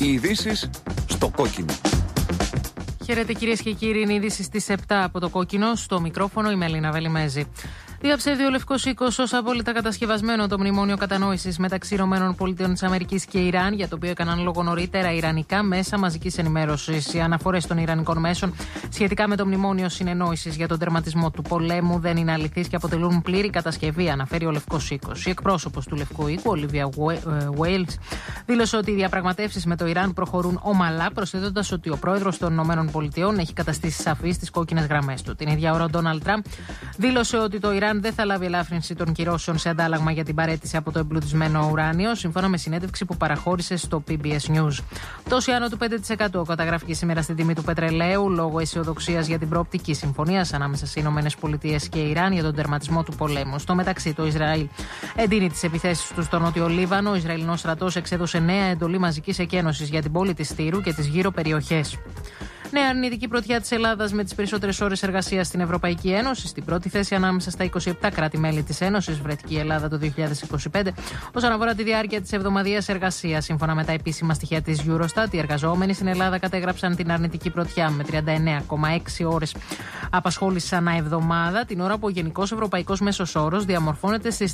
Οι ειδήσεις στο κόκκινο. Χαίρετε κυρίες και κύριοι, είναι ειδήσεις στις 7 από το κόκκινο. Στο μικρόφωνο η Μελίνα Βελιμέζη. Διαψεύδει ο Λευκός Οίκος ως απόλυτα κατασκευασμένο το μνημόνιο κατανόησης μεταξύ ΗΠΑ και Ιράν, για το οποίο έκαναν λόγο νωρίτερα ιρανικά μέσα μαζικής ενημέρωσης. Οι αναφορές των ιρανικών μέσων σχετικά με το μνημόνιο συνεννόησης για τον τερματισμό του πολέμου δεν είναι αληθείς και αποτελούν πλήρη κατασκευή, αναφέρει ο Λευκός Οίκος. Η εκπρόσωπος του Λευκού Οίκου, Ολίβια Βέιλς, δήλωσε ότι οι διαπραγματεύσεις με το Ιράν προχωρούν ομαλά, προσθέτοντας ότι ο πρόεδρος των ΗΠΑ έχει καταστήσει σαφείς τις κόκκινες γραμμές του. Την ίδια ώρα, ο Ντόναλντ Τραμπ δήλωσε ότι το Ιράν δεν θα λάβει ελάφρυνση των κυρώσεων σε αντάλλαγμα για την παραίτηση από το εμπλουτισμένο ουράνιο, σύμφωνα με συνέντευξη που παραχώρησε στο PBS News. Πτώση άνω του 5% καταγράφηκε σήμερα στην τιμή του πετρελαίου λόγω αισιοδοξίας για την προοπτική συμφωνία ανάμεσα σε ΗΠΑ και Ιράν για τον τερματισμό του πολέμου. Στο μεταξύ, το Ισραήλ εντείνει τις επιθέσεις του στο νότιο Λίβανο. Ο Ισραηλινός στρατός εξέδωσε νέα εντολή μαζικής εκένωσης για την πόλη της Τύρου και τις γύρω περιοχές. Νέα αρνητική πρωτιά της Ελλάδας με τις περισσότερες ώρες εργασίας στην Ευρωπαϊκή Ένωση. Στην πρώτη θέση ανάμεσα στα 27 κράτη-μέλη της Ένωσης βρέθηκε η Ελλάδα το 2025. Όσον αφορά τη διάρκεια της εβδομαδιαίας εργασίας, σύμφωνα με τα επίσημα στοιχεία της Eurostat, οι εργαζόμενοι στην Ελλάδα κατέγραψαν την αρνητική πρωτιά με 39,6 ώρες απασχόλησης ανά εβδομάδα, την ώρα που ο γενικός ευρωπαϊκός μέσος όρος διαμορφώνεται στις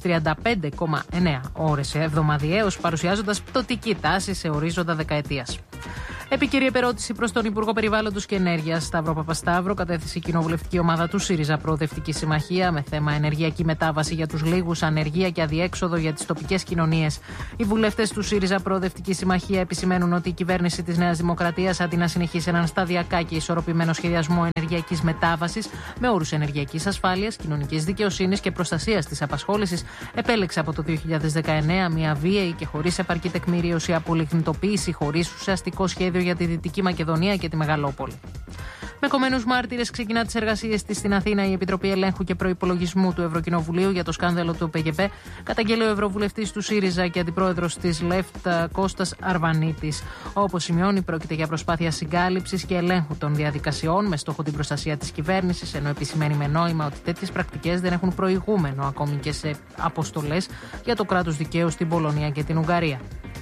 35,9 ώρες εβδομαδιαίως, παρουσιάζοντας πτωτική τάση σε ορίζοντα δεκαετίας. Επίκαιρη επερώτηση προς τον Υπουργό Περιβάλλοντος και Ενέργειας, Σταύρο Παπασταύρο, κατέθεσε η κοινοβουλευτική ομάδα του ΣΥΡΙΖΑ Προοδευτική Συμμαχία με θέμα ενεργειακή μετάβαση για τους λίγους, ανεργία και αδιέξοδο για τις τοπικές κοινωνίες. Οι βουλευτές του ΣΥΡΙΖΑ Προοδευτική Συμμαχία επισημαίνουν ότι η κυβέρνηση της Νέας Δημοκρατίας, αντί να συνεχίσει έναν σταδιακά και ισορροπημένο σχεδιασμό ενεργειακής μετάβασης με όρους ενεργειακής ασφάλειας, κοινωνικής δικαιοσύνης και προστασίας της απασχόλησης, επέλεξε από το 2019 μια βίαιη και χωρίς επαρκή τεκμηρίωση απολιγνητοποίηση χωρίς ουσιαστικό σχέδιο για τη Δυτική Μακεδονία και τη Μεγαλόπολη. Με κομμένους μάρτυρες ξεκινά τις εργασίες της στην Αθήνα η Επιτροπή Ελέγχου και Προϋπολογισμού του Ευρωκοινοβουλίου για το σκάνδαλο του ΠΓΠ, καταγγέλει ο Ευρωβουλευτής του ΣΥΡΙΖΑ και αντιπρόεδρος της ΛΕΦΤ Κώστας Αρβανίτης. Όπως σημειώνει, πρόκειται για προσπάθεια συγκάλυψης και ελέγχου των διαδικασιών με στόχο την προστασία της κυβέρνησης, ενώ επισημαίνει με νόημα ότι τέτοιες πρακτικές δεν έχουν προηγούμενο ακόμη και σε αποστολές για το κράτος δικαίου στην Πολωνία και την Ουγγαρία.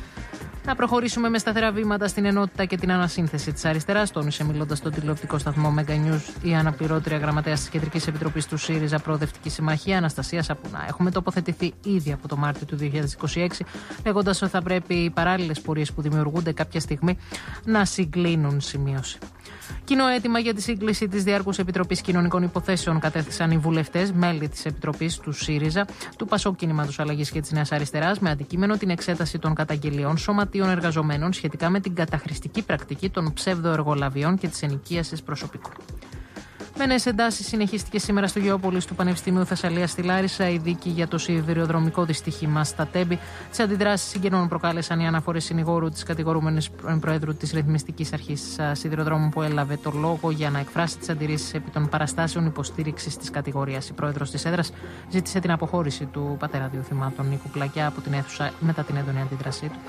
Να προχωρήσουμε με σταθερά βήματα στην ενότητα και την ανασύνθεση της αριστεράς, τόνισε μιλώντας στον τηλεοπτικό σταθμό Mega News η αναπληρώτρια γραμματέας της Κεντρικής Επιτροπής του ΣΥΡΙΖΑ Προοδευτική Συμμαχία, Αναστασία Σαπουνά. Έχουμε τοποθετηθεί ήδη από το Μάρτιο του 2026, λέγοντας ότι θα πρέπει οι παράλληλες πορείες που δημιουργούνται κάποια στιγμή να συγκλίνουν, σημείωσε. Κοινό αίτημα για τη σύγκληση της Διαρκούς Επιτροπής Κοινωνικών Υποθέσεων κατέθεσαν οι βουλευτές, μέλη της Επιτροπής του ΣΥΡΙΖΑ, του ΠΑΣΟΚ Κινήματος Αλλαγής και της Νέας Αριστεράς, με αντικείμενο την εξέταση των καταγγελιών σωματείων εργαζομένων σχετικά με την καταχρηστική πρακτική των ψευδοεργολαβιών και της ενοικίασης προσωπικού. Με νέες εντάσεις συνεχίστηκε σήμερα στο Γεώπολης του Πανεπιστημίου Θεσσαλίας στη Λάρισα η δίκη για το σιδηροδρομικό δυστύχημα στα Τέμπη. Τις αντιδράσεις συγγενών προκάλεσαν οι αναφορές συνηγόρου της κατηγορούμενης Προέδρου της Ρυθμιστικής Αρχής Σιδηροδρόμων, που έλαβε το λόγο για να εκφράσει τις αντιρρήσεις επί των παραστάσεων υποστήριξης της κατηγορίας. Η πρόεδρος της έδρας ζήτησε την αποχώρηση του πατέρα δύο θυμάτων, Νίκου Πλακιά, από την αίθουσα μετά την έντονη αντίδρασή του.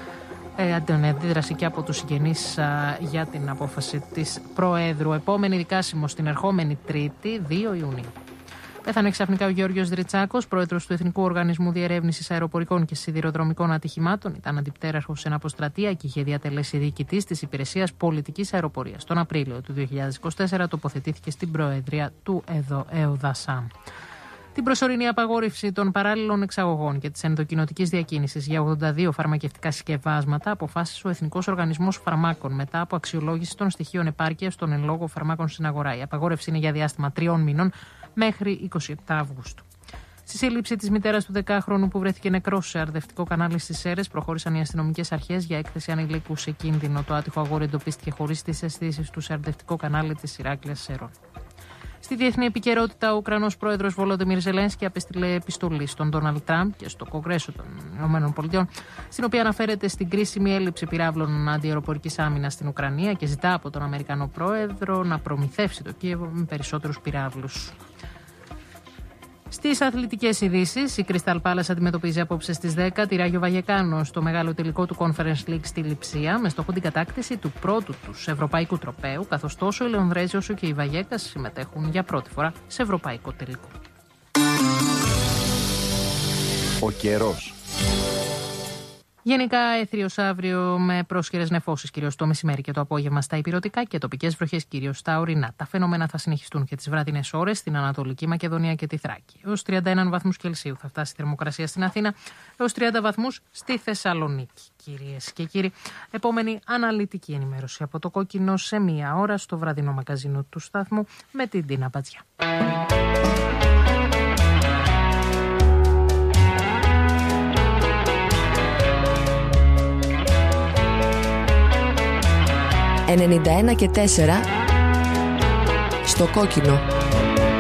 Αντίδραση και από τους συγγενείς για την απόφαση της Προέδρου. Επόμενη δικάσιμο στην ερχόμενη Τρίτη, 2 Ιουνίου. Πέθανε ξαφνικά ο Γεώργιος Δριτσάκος, πρόεδρος του Εθνικού Οργανισμού Διερεύνησης Αεροπορικών και Σιδηροδρομικών Ατυχημάτων. Ήταν αντιπτέραρχος σε αποστρατεία και είχε διατελέσει διοικητής της Υπηρεσίας Πολιτικής Αεροπορίας. Τον Απρίλιο του 2024 τοποθετήθηκε στην Προεδρία του ΕΟΔΑΣΑ. Την προσωρινή απαγόρευση των παράλληλων εξαγωγών και της ενδοκοινοτικής διακίνησης για 82 φαρμακευτικά συσκευάσματα αποφάσισε ο Εθνικός Οργανισμός Φαρμάκων μετά από αξιολόγηση των στοιχείων επάρκειας των εν λόγω φαρμάκων στην αγορά. Η απαγόρευση είναι για διάστημα 3 μηνών μέχρι 27 Αυγούστου. Στη σύλληψη της μητέρας του 10χρονου που βρέθηκε νεκρός σε αρδευτικό κανάλι στις Σέρρες, προχώρησαν οι αστυνομικές αρχές για έκθεση ανηλίκου σε κίνδυνο. Το άτυχο αγόρι εντοπίστηκε χωρίς τις αισθήσεις του σε αρδευτικό κανάλι της Ηράκλειας Σέρων. Στη διεθνή επικαιρότητα, ο Ουκρανός πρόεδρος Βολόντιμιρ Ζελένσκι απέστειλε επιστολή στον Ντόναλντ Τραμπ και στο Κογκρέσο των ΗΠΑ, στην οποία αναφέρεται στην κρίσιμη έλλειψη πυράβλων αντιαεροπορικής άμυνας στην Ουκρανία και ζητά από τον Αμερικανό πρόεδρο να προμηθεύσει το Κίεβο με περισσότερους πυράβλους. Στις αθλητικές ειδήσεις, η Crystal Palace αντιμετωπίζει απόψε στις 10 τη Ράγιο Βαγεκάνο στο μεγάλο τελικό του Conference League στη Λειψία, με στόχο την κατάκτηση του πρώτου τους ευρωπαϊκού τροπαίου, καθώς τόσο η Λεονδρέζη όσο και η Βαγέκας συμμετέχουν για πρώτη φορά σε ευρωπαϊκό τελικό. Ο καιρός. Γενικά έθριος αύριο με πρόσχερες νεφώσεις, κυρίως το μεσημέρι και το απόγευμα στα ηπειρωτικά και τοπικές βροχές, κυρίως στα ορεινά. Τα φαινόμενα θα συνεχιστούν και τις βραδινές ώρες στην Ανατολική Μακεδονία και τη Θράκη. Έως 31 βαθμούς Κελσίου θα φτάσει η θερμοκρασία στην Αθήνα, έως 30 βαθμούς στη Θεσσαλονίκη. Κυρίες και κύριοι, επόμενη αναλυτική ενημέρωση από το Κόκκινο σε μία ώρα στο βραδινό μαγκαζίνο του σταθμού με την Τίνα Μπατζιά. 91 και 4 στο Κόκκινο.